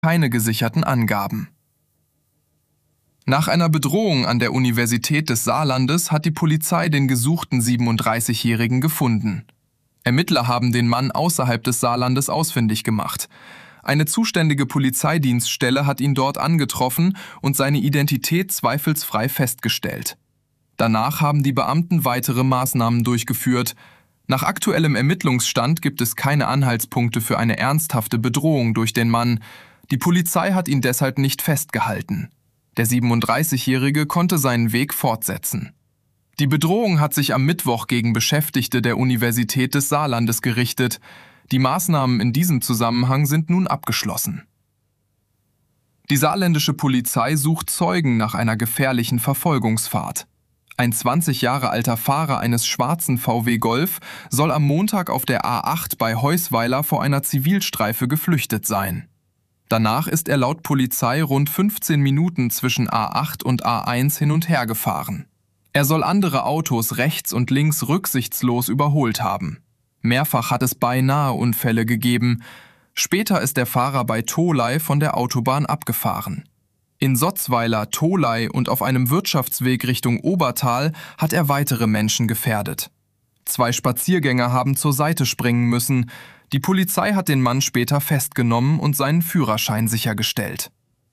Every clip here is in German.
keine gesicherten Angaben. Nach einer Bedrohung an der Universität des Saarlandes hat die Polizei den gesuchten 37-Jährigen gefunden. Ermittler haben den Mann außerhalb des Saarlandes ausfindig gemacht. Eine zuständige Polizeidienststelle hat ihn dort angetroffen und seine Identität zweifelsfrei festgestellt. Danach haben die Beamten weitere Maßnahmen durchgeführt. Nach aktuellem Ermittlungsstand gibt es keine Anhaltspunkte für eine ernsthafte Bedrohung durch den Mann. Die Polizei hat ihn deshalb nicht festgehalten. Der 37-Jährige konnte seinen Weg fortsetzen. Die Bedrohung hat sich am Mittwoch gegen Beschäftigte der Universität des Saarlandes gerichtet. Die Maßnahmen in diesem Zusammenhang sind nun abgeschlossen. Die saarländische Polizei sucht Zeugen nach einer gefährlichen Verfolgungsfahrt. Ein 20 Jahre alter Fahrer eines schwarzen VW Golf soll am Montag auf der A8 bei Heusweiler vor einer Zivilstreife geflüchtet sein. Danach ist er laut Polizei rund 15 Minuten zwischen A8 und A1 hin und her gefahren. Er soll andere Autos rechts und links rücksichtslos überholt haben. Mehrfach hat es beinahe Unfälle gegeben. Später ist der Fahrer bei Tholey von der Autobahn abgefahren. In Sotzweiler, Tholey und auf einem Wirtschaftsweg Richtung Obertal hat er weitere Menschen gefährdet. 2 Spaziergänger haben zur Seite springen müssen. Die Polizei hat den Mann später festgenommen und seinen Führerschein sichergestellt.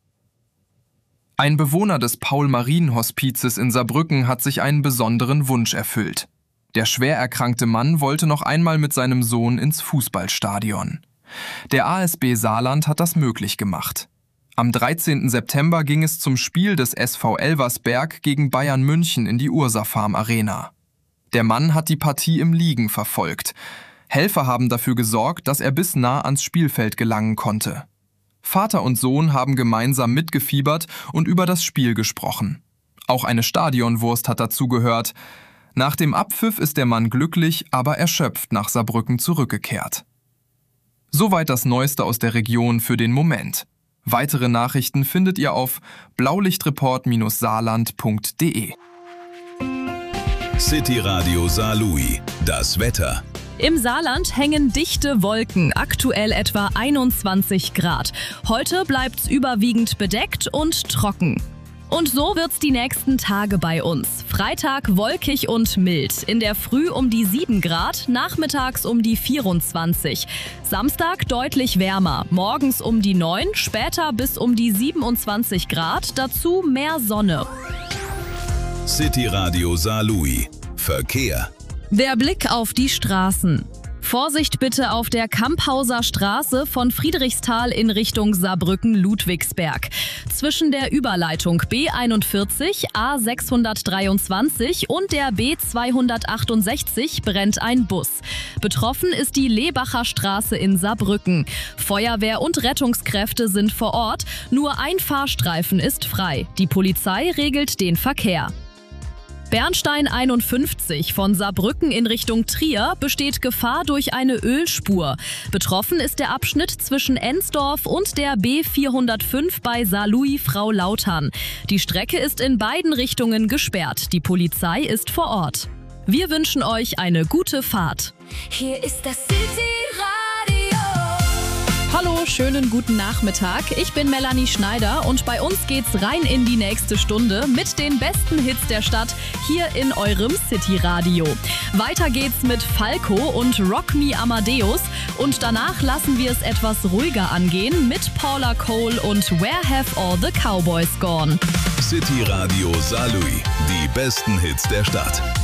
Ein Bewohner des Paul-Marien-Hospizes in Saarbrücken hat sich einen besonderen Wunsch erfüllt. Der schwer erkrankte Mann wollte noch einmal mit seinem Sohn ins Fußballstadion. Der ASB Saarland hat das möglich gemacht. Am 13. September ging es zum Spiel des SV Elversberg gegen Bayern München in die Ursa-Farm Arena. Der Mann hat die Partie im Liegen verfolgt. Helfer haben dafür gesorgt, dass er bis nah ans Spielfeld gelangen konnte. Vater und Sohn haben gemeinsam mitgefiebert und über das Spiel gesprochen. Auch eine Stadionwurst hat dazugehört. Nach dem Abpfiff ist der Mann glücklich, aber erschöpft nach Saarbrücken zurückgekehrt. Soweit das Neueste aus der Region für den Moment. Weitere Nachrichten findet ihr auf blaulichtreport-saarland.de. City Radio Saarlouis. Das Wetter. Im Saarland hängen dichte Wolken, aktuell etwa 21 Grad. Heute bleibt's überwiegend bedeckt und trocken. Und so wird's die nächsten Tage bei uns. Freitag wolkig und mild, in der Früh um die 7 Grad, nachmittags um die 24. Samstag deutlich wärmer, morgens um die 9, später bis um die 27 Grad, dazu mehr Sonne. City Radio Saarlouis. Verkehr. Der Blick auf die Straßen. Vorsicht bitte auf der Kamphauser Straße von Friedrichsthal in Richtung Saarbrücken-Ludwigsberg. Zwischen der Überleitung B41, A623 und der B268 brennt ein Bus. Betroffen ist die Lebacher Straße in Saarbrücken. Feuerwehr und Rettungskräfte sind vor Ort, nur ein Fahrstreifen ist frei. Die Polizei regelt den Verkehr. Bernstein 51 von Saarbrücken in Richtung Trier besteht Gefahr durch eine Ölspur. Betroffen ist der Abschnitt zwischen Ensdorf und der B405 bei Saarlouis-Frau-Lautern. Die Strecke ist in beiden Richtungen gesperrt. Die Polizei ist vor Ort. Wir wünschen euch eine gute Fahrt. Hier ist das City Radio. Hallo, schönen guten Nachmittag. Ich bin Melanie Schneider und bei uns geht's rein in die nächste Stunde mit den besten Hits der Stadt hier in eurem City Radio. Weiter geht's mit Falco und Rock Me Amadeus und danach lassen wir es etwas ruhiger angehen mit Paula Cole und Where Have All the Cowboys Gone? City Radio Saarlouis. Die besten Hits der Stadt.